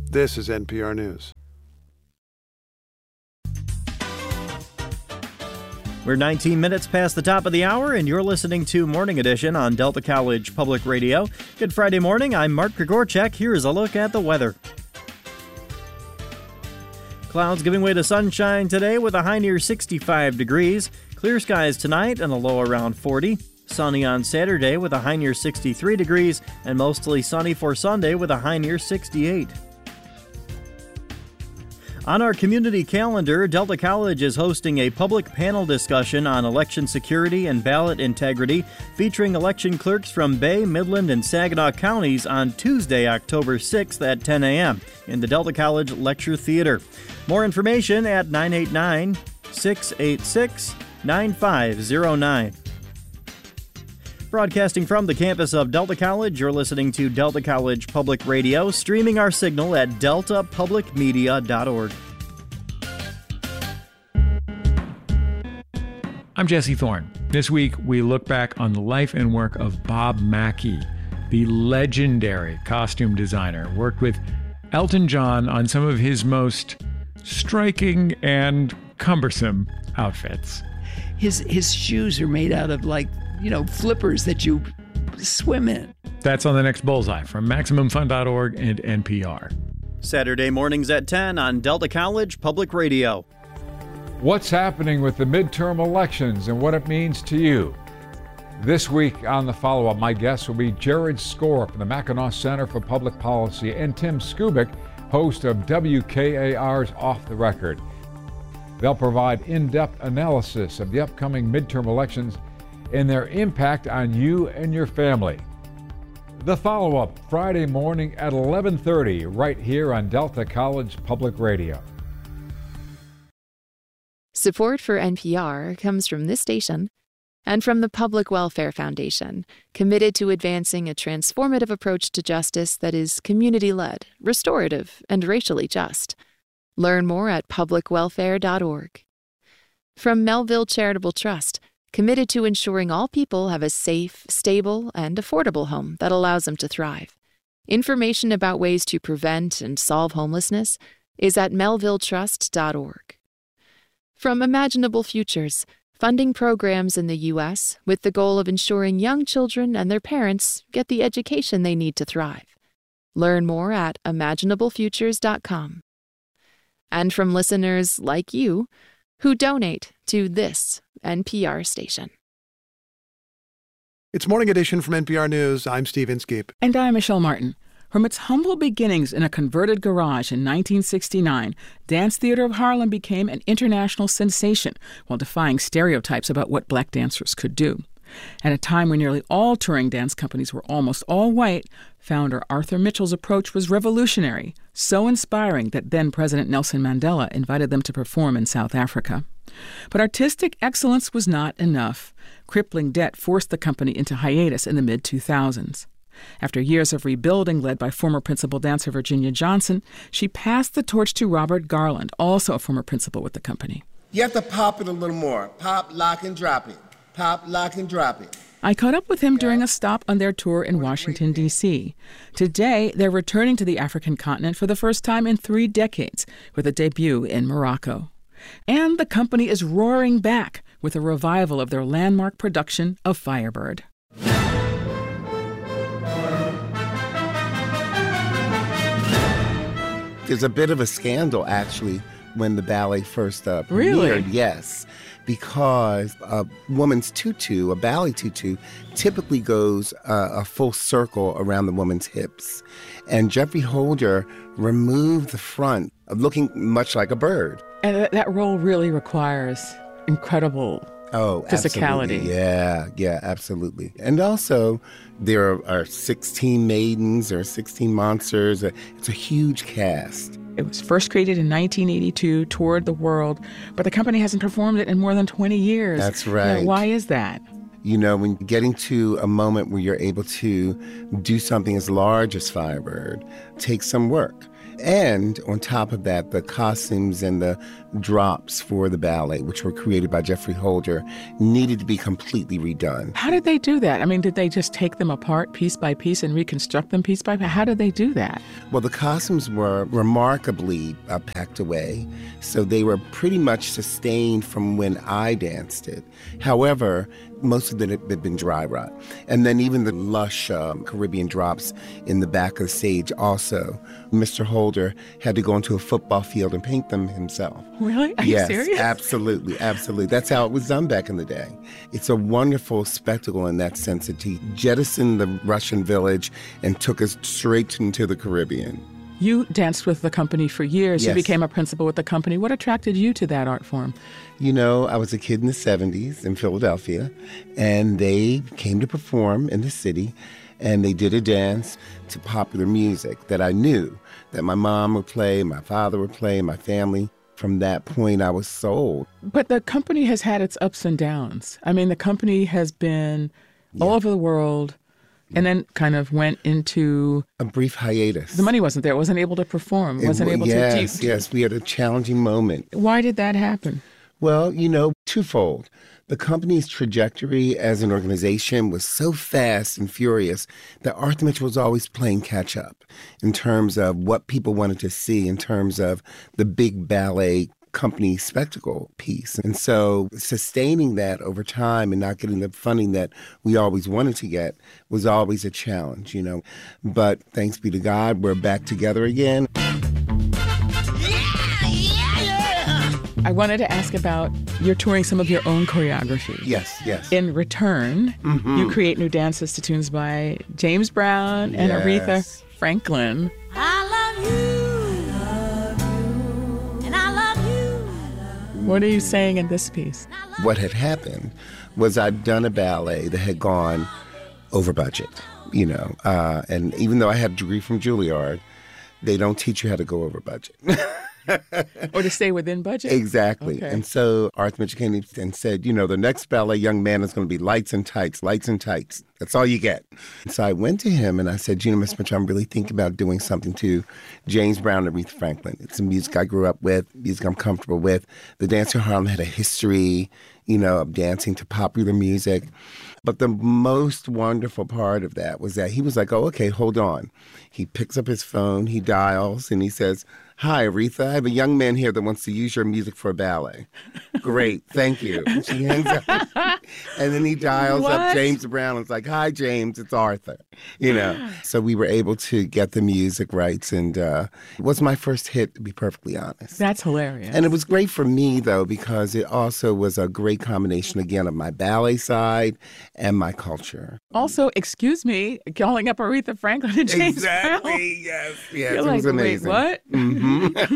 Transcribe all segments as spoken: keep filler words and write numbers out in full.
This is N P R News. We're nineteen minutes past the top of the hour, and you're listening to Morning Edition on Delta College Public Radio. Good Friday morning. I'm Mark Grigorchak. Here's a look at the weather. Clouds giving way to sunshine today with a high near sixty-five degrees. Clear skies tonight and a low around forty. Sunny on Saturday with a high near sixty-three degrees, and mostly sunny for Sunday with a high near sixty-eight. On our community calendar, Delta College is hosting a public panel discussion on election security and ballot integrity, featuring election clerks from Bay, Midland, and Saginaw counties on Tuesday, October sixth at ten a.m. in the Delta College Lecture Theater. More information at nine eight nine, six eight six, nine five zero nine. Broadcasting from the campus of Delta College, you're listening to Delta College Public Radio, streaming our signal at delta public media dot org. I'm Jesse Thorne. This week, we look back on the life and work of Bob Mackie, the legendary costume designer, worked with Elton John on some of his most striking and cumbersome outfits. His his shoes are made out of, like, you know, flippers that you swim in. That's on the next Bullseye from Maximum Fun dot org and N P R. Saturday mornings at ten on Delta College Public Radio. What's happening with the midterm elections and what it means to you? This week on the follow-up, my guests will be Jared Skorp from the Mackinac Center for Public Policy and Tim Skubic, host of W K A R's Off the Record. They'll provide in-depth analysis of the upcoming midterm elections and their impact on you and your family. The follow-up Friday morning at eleven thirty right here on Delta College Public Radio. Support for N P R comes from this station and from the Public Welfare Foundation, committed to advancing a transformative approach to justice that is community-led, restorative, and racially just. Learn more at public welfare dot org. From Melville Charitable Trust, committed to ensuring all people have a safe, stable, and affordable home that allows them to thrive. Information about ways to prevent and solve homelessness is at melville trust dot org. From Imaginable Futures, funding programs in the U S with the goal of ensuring young children and their parents get the education they need to thrive. Learn more at imaginable futures dot com. And from listeners like you who donate to this N P R station. It's Morning Edition from N P R News. I'm Steve Inskeep. And I'm Michelle Martin. From its humble beginnings in a converted garage in nineteen sixty-nine, Dance Theater of Harlem became an international sensation while defying stereotypes about what black dancers could do. At a time when nearly all touring dance companies were almost all white, founder Arthur Mitchell's approach was revolutionary, so inspiring that then-President Nelson Mandela invited them to perform in South Africa. But artistic excellence was not enough. Crippling debt forced the company into hiatus in the mid two thousands. After years of rebuilding led by former principal dancer Virginia Johnson, she passed the torch to Robert Garland, also a former principal with the company. You have to pop it a little more. Pop, lock, and drop it. Pop, lock, and drop it. I caught up with him during a stop on their tour in Washington, D C Today, they're returning to the African continent for the first time in three decades with a debut in Morocco. And the company is roaring back with a revival of their landmark production of Firebird. There's a bit of a scandal, actually, when the ballet first uh, Really? premiered. Yes, because a woman's tutu, a ballet tutu, typically goes uh, a full circle around the woman's hips. And Geoffrey Holder removed the front, looking much like a bird. And th- that role really requires incredible Oh, physicality. Absolutely. Yeah, yeah, absolutely. And also, there are, are sixteen maidens, there are sixteen monsters. It's a huge cast. It was first created in nineteen eighty-two, toured the world, but the company hasn't performed it in more than twenty years. That's right. Now, why is that? You know, when getting to a moment where you're able to do something as large as Firebird takes some work. And on top of that, the costumes and the drops for the ballet, which were created by Jeffrey Holder, needed to be completely redone. How did they do that? I mean, did they just take them apart piece by piece and reconstruct them piece by piece? How did they do that? Well, the costumes were remarkably uh, packed away, so they were pretty much sustained from when I danced it. However, most of it had been dry rot. And then even the lush um, Caribbean drops in the back of the stage also, Mister Holder had to go into a football field and paint them himself. Really? Are yes, you serious? Absolutely, absolutely. That's how it was done back in the day. It's a wonderful spectacle in that sense that he jettisoned the Russian village and took us straight into the Caribbean. You danced with the company for years. Yes. You became a principal with the company. What attracted you to that art form? You know, I was a kid in the seventies in Philadelphia, and they came to perform in the city, and they did a dance to popular music that I knew that my mom would play, my father would play, my family. From that point, I was sold. But the company has had its ups and downs. I mean, the company has been Yeah. all over the world and then kind of went into a brief hiatus. The money wasn't there. It wasn't able to perform. It wasn't able yes, to. Yes, yes. We had a challenging moment. Why did that happen? Well, you know, twofold. The company's trajectory as an organization was so fast and furious that Arthur Mitchell was always playing catch up in terms of what people wanted to see, in terms of the big ballet company spectacle piece. And so sustaining that over time and not getting the funding that we always wanted to get was always a challenge, you know. But thanks be to God, we're back together again. I wanted to ask about, you're touring some of your own choreography. Yes, yes. In return, mm-hmm. you create new dances to tunes by James Brown and yes. Aretha Franklin. I love you, love you, and I love you. What are you saying in this piece? What had happened was I'd done a ballet that had gone over budget, you know, uh, and even though I had a degree from Juilliard, they don't teach you how to go over budget. Or to stay within budget? Exactly. Okay. And so Arthur Mitchell came and said, you know, the next ballet, young man, is going to be lights and tights, lights and tights. That's all you get. So I went to him and I said, you know, Mister Mitchell, I'm really thinking about doing something to James Brown and Aretha Franklin. It's some music I grew up with, music I'm comfortable with. The Dance of Harlem had a history, you know, of dancing to popular music. But the most wonderful part of that was that he was like, oh, okay, hold on. He picks up his phone, he dials, and he says, hi, Aretha, I have a young man here that wants to use your music for a ballet. Great, thank you. She hangs up. And then he dials what? up James Brown and is like, hi, James, it's Arthur. You know, so we were able to get the music rights, and uh, it was my first hit, to be perfectly honest. That's hilarious. And it was great for me, though, because it also was a great combination, again, of my ballet side and my culture. Also, excuse me, calling up Aretha Franklin and James exactly, Brown. yes, yes. You're it like, was amazing. Wait, what? Mm-hmm.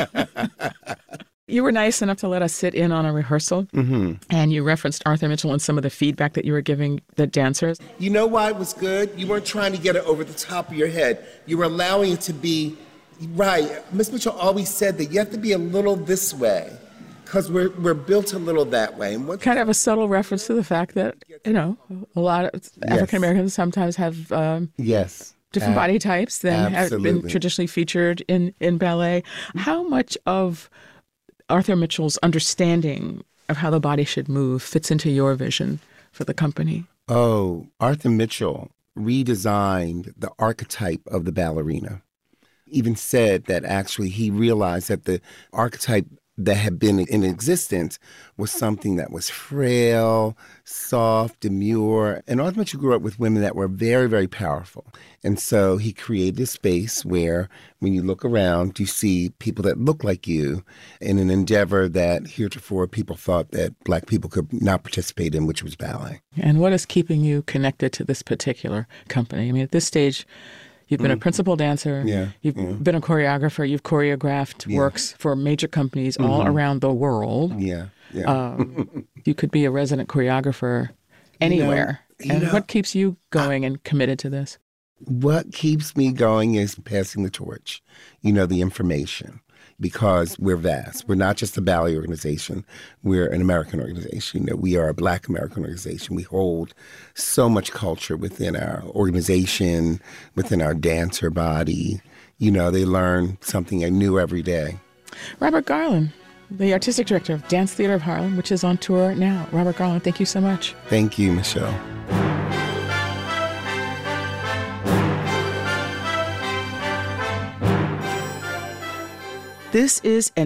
You were nice enough to let us sit in on a rehearsal, mm-hmm. and you referenced Arthur Mitchell and some of the feedback that you were giving the dancers. You know why it was good? You weren't trying to get it over the top of your head. You were allowing it to be, right. Miss Mitchell always said that you have to be a little this way, because we're, we're built a little that way. And what kind of a subtle reference to the fact that, you know, a lot of yes. African Americans sometimes have um, yes. different uh, body types than absolutely. have been traditionally featured in, in ballet. How much of Arthur Mitchell's understanding of how the body should move fits into your vision for the company? Oh, Arthur Mitchell redesigned the archetype of the ballerina. Even said that actually he realized that the archetype that had been in existence was something that was frail, soft, demure. And Arthur Mitchell grew up with women that were very, very powerful. And so he created a space where when you look around, you see people that look like you in an endeavor that heretofore people thought that Black people could not participate in, which was ballet. And what is keeping you connected to this particular company? I mean, at this stage, you've been mm. a principal dancer. Yeah, you've yeah. been a choreographer. You've choreographed yeah. works for major companies mm-hmm. all around the world. Yeah, yeah. Um, you could be a resident choreographer anywhere. You know, you and know, what keeps you going I, and committed to this? What keeps me going is passing the torch, you know, the information. because we're vast. We're not just a ballet organization. We're an American organization. You know, we are a Black American organization. We hold so much culture within our organization, within our dancer body. You know, they learn something new every day. Robert Garland, the artistic director of Dance Theater of Harlem, which is on tour now. Robert Garland, thank you so much. Thank you, Michelle. This is an